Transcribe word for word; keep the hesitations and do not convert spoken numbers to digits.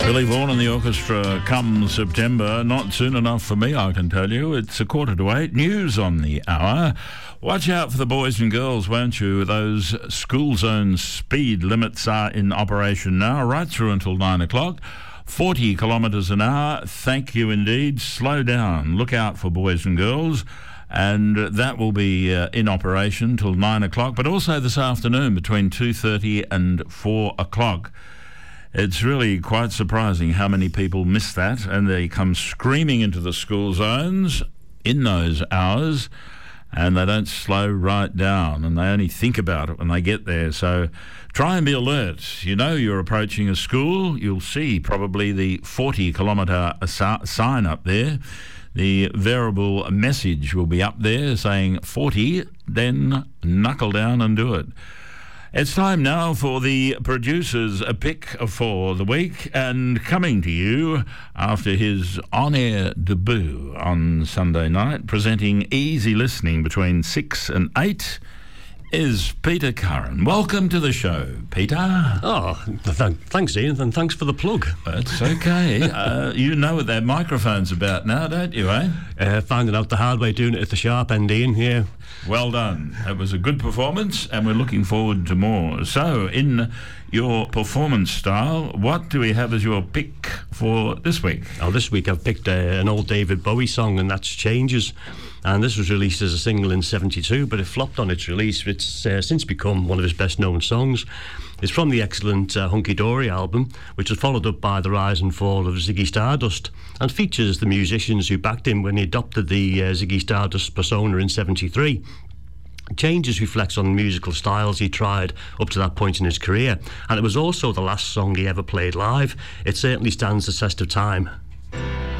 Billy Vaughan and the orchestra come September. Not soon enough for me, I can tell you. It's a quarter to eight. News on the hour. Watch out for the boys and girls, won't you? Those school zone speed limits are in operation now, right through until nine o'clock. forty kilometres an hour. Thank you indeed. Slow down. Look out for boys and girls. And that will be uh, in operation till nine o'clock, but also this afternoon between two thirty and four o'clock. It's really quite surprising how many people miss that, and they come screaming into the school zones in those hours, and they don't slow right down, and they only think about it when they get there. So try and be alert. You know you're approaching a school. You'll see probably the forty kilometre sign up there. The variable message will be up there saying forty, then knuckle down and do it. It's time now for the producer's pick for the week, and coming to you after his on-air debut on Sunday night, presenting easy listening between six and eight, is Peter Curran. Welcome to the show, Peter. Oh, th- thanks, Ian, and thanks for the plug. That's okay. uh, you know what that microphone's about now, don't you, eh? Uh, finding out the hard way, doing it at the sharp end, Ian, yeah. Well done. It was a good performance, and we're looking forward to more. So, in your performance style, what do we have as your pick for this week? Oh, this week I've picked uh, an old David Bowie song, and that's Changes. And this was released as a single in seventy-two, but it flopped on its release. It's uh, since become one of his best-known songs. It's from the excellent uh, Hunky Dory album, which was followed up by the rise and fall of Ziggy Stardust, and features the musicians who backed him when he adopted the uh, Ziggy Stardust persona in seventy-three. Changes reflects on the musical styles he tried up to that point in his career, and it was also the last song he ever played live. It certainly stands the test of time.